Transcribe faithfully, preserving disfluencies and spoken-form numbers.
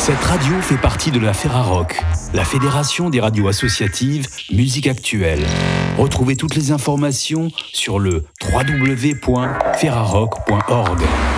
Cette radio fait partie de la Ferrarock, la fédération des radios associatives musique actuelle. Retrouvez toutes les informations sur le w w w point ferrarock point org.